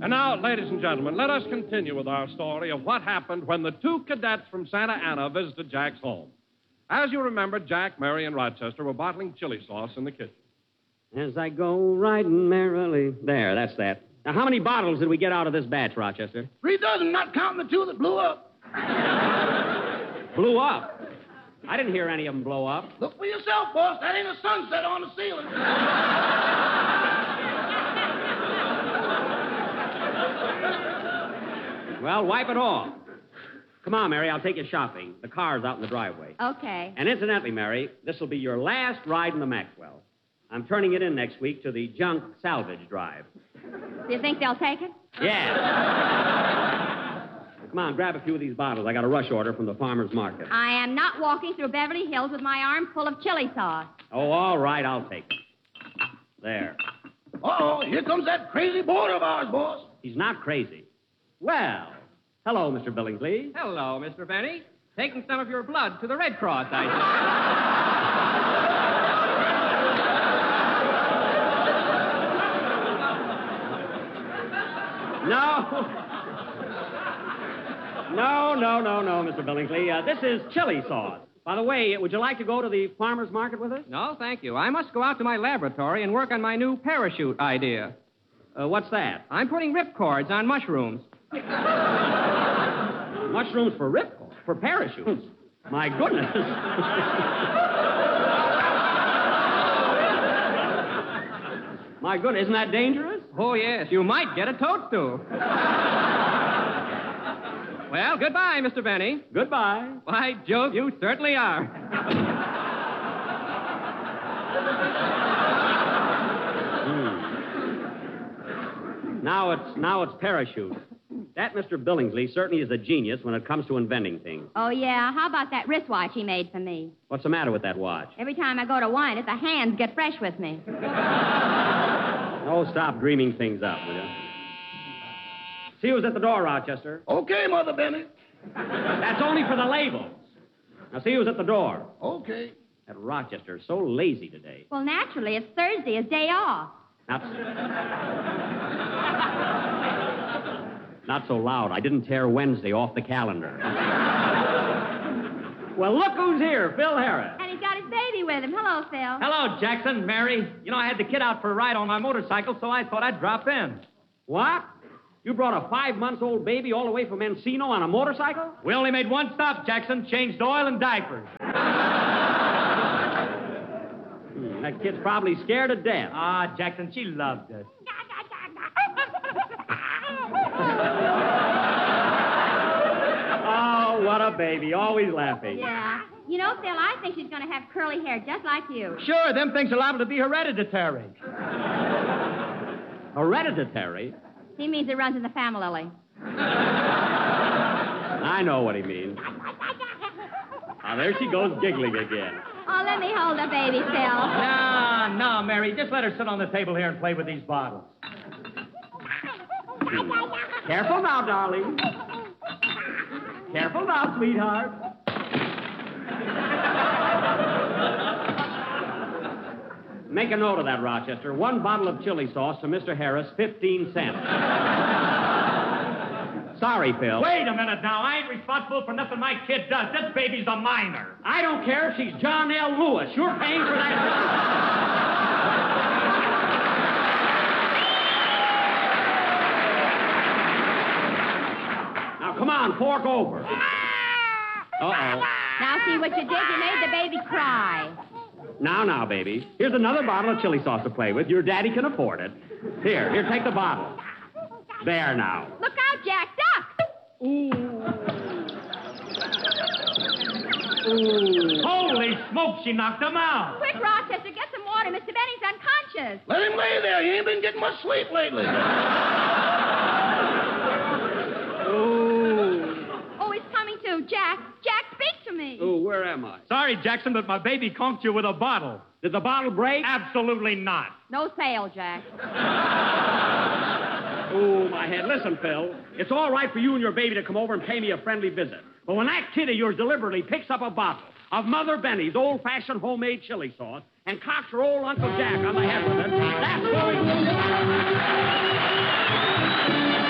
And now, ladies and gentlemen, let us continue with our story of what happened when the two cadets from Santa Ana visited Jack's home. As you remember, Jack, Mary, and Rochester were bottling chili sauce in the kitchen. As I go riding merrily. There, that's that. Now, how many bottles did we get out of this batch, Rochester? 3 dozen, not counting the 2 that blew up. Blew up? I didn't hear any of them blow up. Look for yourself, boss. That ain't a sunset on the ceiling. Well, wipe it off. Come on, Mary, I'll take you shopping. The car's out in the driveway. Okay. And incidentally, Mary, this will be your last ride in the Maxwell. I'm turning it in next week to the junk salvage drive. Do you think they'll take it? Yeah. Come on, grab a few of these bottles. I got a rush order from the farmer's market. I am not walking through Beverly Hills with my arm full of chili sauce. Oh, all right, I'll take it. There. Uh-oh, here comes that crazy boarder of ours, boss. He's not crazy. Well, hello, Mr. Billingsley. Hello, Mr. Benny. Taking some of your blood to the Red Cross, I No, Mr. Billingsley. This is chili sauce. By the way, would you like to go to the farmer's market with us? No, thank you. I must go out to my laboratory and work on my new parachute idea. What's that? I'm putting ripcords on mushrooms. Mushrooms for for parachutes. My goodness. My goodness, isn't that dangerous? Oh, yes, you might get a toadstool. Well, goodbye, Mr. Benny. Goodbye. By Jove, you certainly are. Now it's parachute. That Mr. Billingsley certainly is a genius when it comes to inventing things. Oh, yeah? How about that wristwatch he made for me? What's the matter with that watch? Every time I go to wind it, the hands get fresh with me. Oh, stop dreaming things up, will you? See who's at the door, Rochester. Okay, Mother Benny. That's only for the labels. Now, see who's at the door. Okay. That Rochester's so lazy today. Well, naturally, it's Thursday, his day off. Not so loud. I didn't tear Wednesday off the calendar. Well, look who's here, Phil Harris. And he's got his baby with him. Hello, Phil. Hello, Jackson, Mary. You know, I had the kid out for a ride on my motorcycle, so I thought I'd drop in. What? You brought a 5-month-old baby all the way from Encino on a motorcycle? We only made one stop, Jackson. Changed oil and diapers. That kid's probably scared to death. Ah, Jackson, she loved us. Oh, what a baby. Always laughing. Yeah. You know, Phil, I think she's going to have curly hair just like you. Sure, them things are liable to be hereditary. Hereditary? He means it runs in the family. I know what he means. Now, there she goes giggling again. Oh, let me hold the baby, Phil. No, Mary. Just let her sit on the table here and play with these bottles. Careful now, darling. Careful now, sweetheart. Make a note of that, Rochester. 1 bottle of chili sauce to Mr. Harris, 15 cents. Sorry, Phil. Wait a minute now. I ain't responsible for nothing my kid does. This baby's a minor. I don't care if she's John L. Lewis. You're paying for that. Now, come on, fork over. Uh-oh. Now, see what you did? You made the baby cry. Now, baby. Here's another bottle of chili sauce to play with. Your daddy can afford it. Here, take the bottle. There now. Look out, Jack. Duck! Ooh. Holy smoke, she knocked him out. Quick, Rochester, get some water. Mr. Benny's unconscious. Let him lay there. He ain't been getting much sleep lately. Oh, he's coming to. Jack, speak to me. Oh, where am I? Sorry, Jackson, but my baby conked you with a bottle. Did the bottle break? Absolutely not. No sale, Jack. Oh, my head. Listen, Phil. It's all right for you and your baby to come over and pay me a friendly visit. But when that kid of yours deliberately picks up a bottle of Mother Benny's old-fashioned homemade chili sauce and cocks her old Uncle Jack on the head with it, that's going...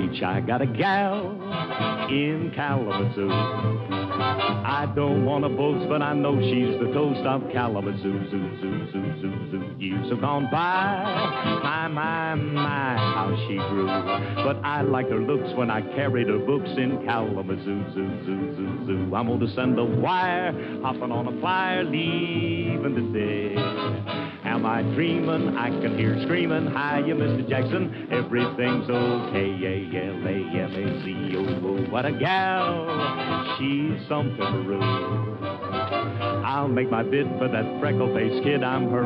H. I got a gal in Kalamazoo. I don't want to boast, but I know she's the toast of Kalamazoo. Zoo, zoo, zoo, zoo, zoo. Years have gone by, my, how she grew. But I liked her looks when I carried her books in Kalamazoo. Zoo, zoo, zoo, zoo. I'm going to send a wire, hopping on a flyer, leaving today. Am I dreaming? I can hear screaming, hiya, Mr. Jackson, everything's okay. A-L-A-M-A-Z-O-O. What a gal, she's something to rule. I'll make my bid for that freckle-faced kid. I'm her